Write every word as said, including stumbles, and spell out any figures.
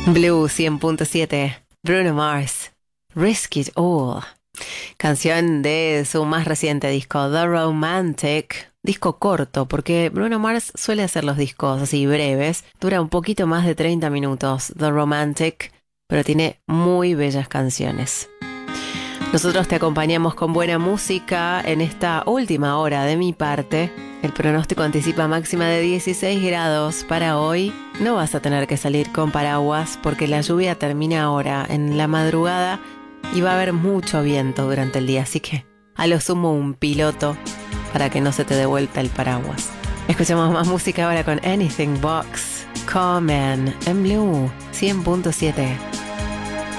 Blue cien punto siete, Bruno Mars, Risk It All. Canción de su más reciente disco, The Romantic. Disco corto, porque Bruno Mars suele hacer los discos así breves. Dura un poquito más de treinta minutos, The Romantic, pero tiene muy bellas canciones. Nosotros te acompañamos con buena música en esta última hora de mi parte. El pronóstico anticipa máxima de dieciséis grados para hoy. No vas a tener que salir con paraguas porque la lluvia termina ahora en la madrugada y va a haber mucho viento durante el día, así que a lo sumo un piloto para que no se te dé vuelta el paraguas. Escuchamos más música ahora con Anything Box, Common en Blue cien punto siete.